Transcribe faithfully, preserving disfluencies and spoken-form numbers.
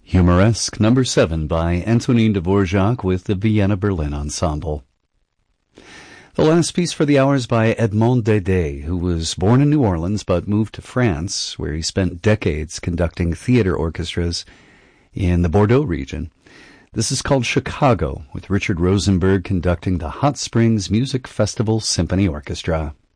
Humoresque number seven by Antonin Dvorak with the Vienna Berlin Ensemble. The last piece for the hour is by Edmond Dede, who was born in New Orleans but moved to France, where he spent decades conducting theater orchestras in the Bordeaux region. This is called Chicago, with Richard Rosenberg conducting the Hot Springs Music Festival Symphony Orchestra.